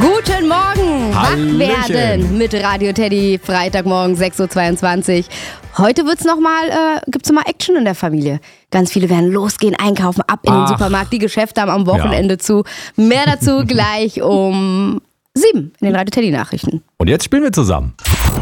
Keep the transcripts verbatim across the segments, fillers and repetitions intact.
Guten Morgen, Hallöchen. wach werden mit Radio Teddy, Freitagmorgen sechs Uhr zweiundzwanzig. Heute wird's noch mal, äh, gibt's noch mal Action in der Familie. Ganz viele werden losgehen, einkaufen, ab in den Ach. Supermarkt. Die Geschäfte haben am Wochenende Ja. zu. Mehr dazu gleich um sieben in den Radio Teddy Nachrichten. Und jetzt spielen wir zusammen.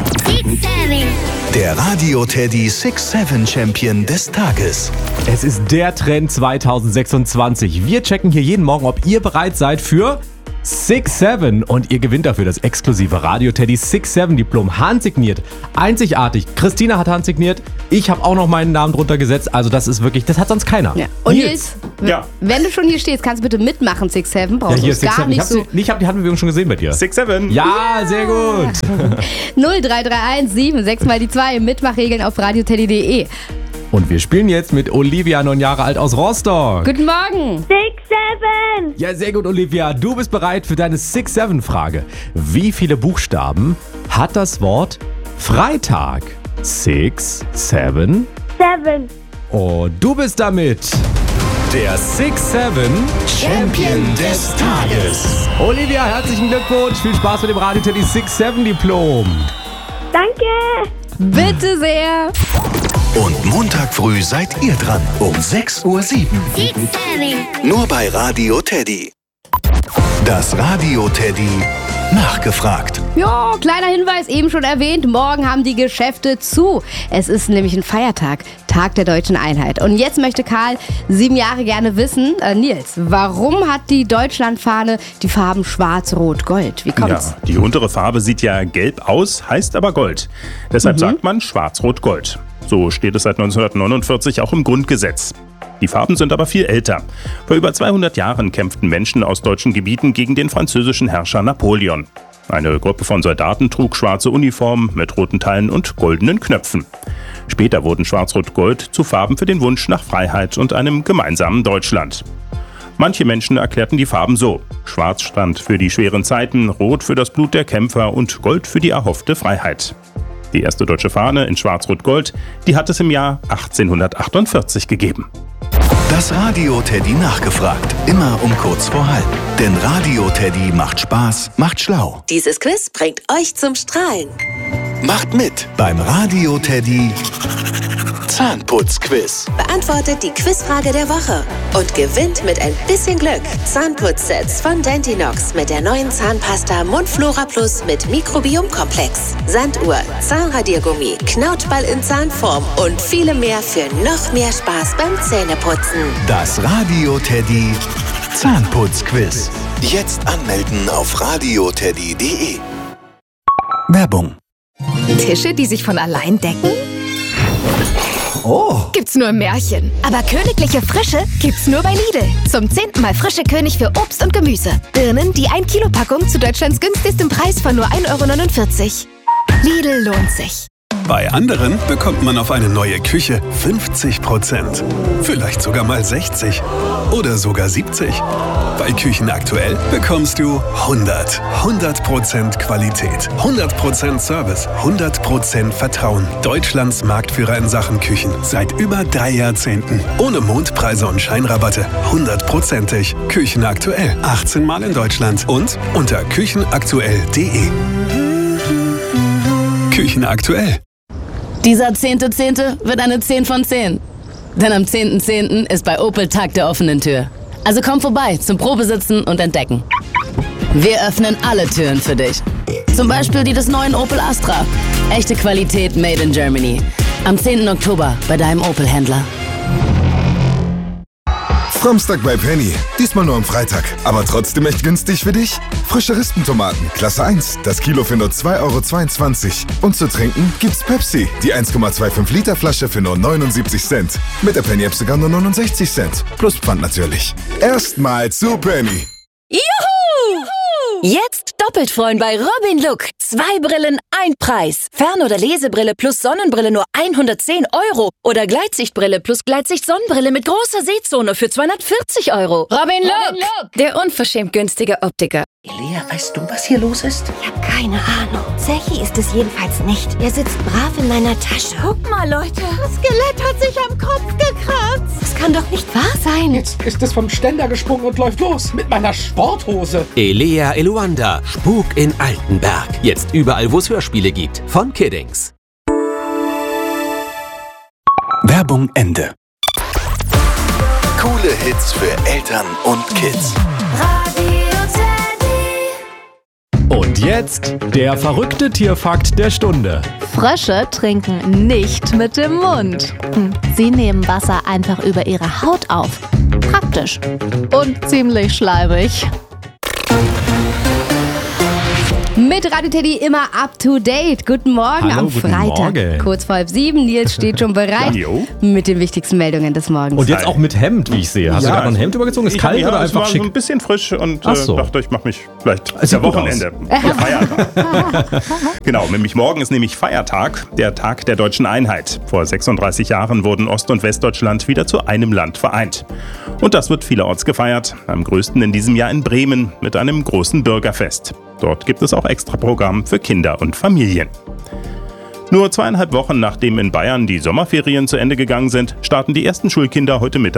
Der Radio Teddy six seven Champion des Tages. Es ist der Trend zwanzig sechsundzwanzig. Wir checken hier jeden Morgen, ob ihr bereit seid für six seven. Und ihr gewinnt dafür das exklusive Radio Teddy six seven Diplom. Handsigniert. Einzigartig. Christina hat handsigniert. Ich habe auch noch meinen Namen drunter gesetzt. Also das ist wirklich, das hat sonst keiner. Ja. Und Nils, w- Ja. wenn du schon hier stehst, kannst du bitte mitmachen, six seven. Ja, Brauchst hier du ist six gar seven. Ich nicht habe so. ich hab die Handbewegung schon gesehen bei dir. six seven. Ja, sehr gut. null drei drei eins sieben sechs mal die zwei. Mitmachregeln auf radioteddy punkt de. Und wir spielen jetzt mit Olivia, neun Jahre alt aus Rostock. Guten Morgen. Six, seven. Ja, sehr gut, Olivia. Du bist bereit für deine six seven Frage. Wie viele Buchstaben hat das Wort Freitag? Six, seven. Seven. Und du bist damit der six seven Champion des Tages. Olivia, herzlichen Glückwunsch. Viel Spaß mit dem Radio Teddy six seven Diplom. Danke. Bitte sehr. Und Montag früh seid ihr dran um sechs Uhr sieben. Nur bei Radio Teddy. Das Radio Teddy nachgefragt. Ja, kleiner Hinweis, eben schon erwähnt, morgen haben die Geschäfte zu. Es ist nämlich ein Feiertag, Tag der Deutschen Einheit. Und jetzt möchte Karl, sieben Jahre, gerne wissen, äh, Nils, warum hat die Deutschlandfahne die Farben schwarz, rot, gold? Wie kommt's? Ja, die untere Farbe sieht ja gelb aus, heißt aber Gold. Deshalb sagt man Schwarz-Rot-Gold. So steht es seit neunzehnhundertneunundvierzig auch im Grundgesetz. Die Farben sind aber viel älter. Vor über zweihundert Jahren kämpften Menschen aus deutschen Gebieten gegen den französischen Herrscher Napoleon. Eine Gruppe von Soldaten trug schwarze Uniformen mit roten Teilen und goldenen Knöpfen. Später wurden Schwarz-Rot-Gold zu Farben für den Wunsch nach Freiheit und einem gemeinsamen Deutschland. Manche Menschen erklärten die Farben so: Schwarz stand für die schweren Zeiten, Rot für das Blut der Kämpfer und Gold für die erhoffte Freiheit. Die erste deutsche Fahne in Schwarz-Rot-Gold, die hat es im Jahr achtzehnhundertachtundvierzig gegeben. Das Radio Teddy nachgefragt. Immer um kurz vor halb. Denn Radio Teddy macht Spaß, macht schlau. Dieses Quiz bringt euch zum Strahlen. Macht mit beim Radio Teddy Zahnputzquiz. Beantwortet die Quizfrage der Woche und gewinnt mit ein bisschen Glück Zahnputzsets von Dentinox mit der neuen Zahnpasta Mundflora Plus mit Mikrobiomkomplex, Sanduhr, Zahnradiergummi, Knautball in Zahnform und viele mehr für noch mehr Spaß beim Zähneputzen. Das Radio Teddy Zahnputzquiz. Jetzt anmelden auf radioteddy punkt de. Werbung. Tische, die sich von allein decken? Oh. Gibt's nur im Märchen. Aber königliche Frische gibt's nur bei Lidl. Zum zehnten Mal frische König für Obst und Gemüse. Birnen, die ein Kilo Packung zu Deutschlands günstigstem Preis von nur ein Euro neunundvierzig. Lidl lohnt sich. Bei anderen bekommt man auf eine neue Küche fünfzig Prozent. Vielleicht sogar mal sechzig. Oder sogar siebzig. Bei Küchen aktuell bekommst du hundert. hundert Prozent Qualität. hundert Prozent Service. hundert Prozent Vertrauen. Deutschlands Marktführer in Sachen Küchen. Seit über drei Jahrzehnten. Ohne Mondpreise und Scheinrabatte. hundertprozentig. Küchen aktuell. achtzehn Mal in Deutschland. Und unter küchenaktuell punkt de. Küchen aktuell. Dieser zehnte zehnte wird eine zehn von zehn. Denn am zehnten zehnten ist bei Opel Tag der offenen Tür. Also komm vorbei zum Probesitzen und Entdecken. Wir öffnen alle Türen für dich. Zum Beispiel die des neuen Opel Astra. Echte Qualität made in Germany. Am zehnten Oktober bei deinem Opel-Händler. Samstag bei Penny. Diesmal nur am Freitag. Aber trotzdem echt günstig für dich? Frische Rispentomaten, Klasse eins. Das Kilo für nur zwei Euro zweiundzwanzig. Und zu trinken gibt's Pepsi. Die eins Komma fünfundzwanzig Liter Flasche für nur neunundsiebzig Cent. Mit der Penny-App sogar nur neunundsechzig Cent. Plus Pfand natürlich. Erstmal zu Penny. Juhu! Jetzt doppelt freuen bei Robin Look. Zwei Brillen, ein Preis. Fern- oder Lesebrille plus Sonnenbrille nur hundertzehn Euro. Oder Gleitsichtbrille plus Gleitsicht-Sonnenbrille mit großer Sehzone für zweihundertvierzig Euro. Robin Look, der unverschämt günstige Optiker. Lea, weißt du, was hier los ist? Ich habe keine Ahnung. Zechi ist es jedenfalls nicht. Er sitzt brav in meiner Tasche. Guck mal, Leute. Das Skelett hat sich am Kopf gekratzt. Das kann doch nicht wahr sein. Jetzt ist es vom Ständer gesprungen und läuft los mit meiner Sporthose. Elea Eluanda, Spuk in Altenberg. Jetzt überall, wo es Hörspiele gibt. Von Kiddings. Werbung Ende. Coole Hits für Eltern und Kids. Und jetzt der verrückte Tierfakt der Stunde. Frösche trinken nicht mit dem Mund. Hm, sie nehmen Wasser einfach über ihre Haut auf. Praktisch. Und ziemlich schleimig. Mit Radio Teddy immer up to date. Guten Morgen Hallo, am guten Freitag. Morgen. Kurz vor halb sieben. Nils steht schon bereit Ja, jo. mit den wichtigsten Meldungen des Morgens. Und jetzt auch mit Hemd, wie ich sehe. Hast Ja, du gerade noch ein Hemd übergezogen? Ist Ich- kalt ja, oder es einfach war schick? so ein bisschen frisch und Ach so. äh, dachte, ich mache mich vielleicht. Es Ist ja sieht gut Wochenende. Ja, Feiertag. Genau, nämlich morgen ist nämlich Feiertag, der Tag der deutschen Einheit. Vor sechsunddreißig Jahren wurden Ost- und Westdeutschland wieder zu einem Land vereint. Und das wird vielerorts gefeiert. Am größten in diesem Jahr in Bremen mit einem großen Bürgerfest. Dort gibt es auch Extraprogramm für Kinder und Familien. Nur zweieinhalb Wochen nachdem in Bayern die Sommerferien zu Ende gegangen sind, starten die ersten Schulkinder heute Mittag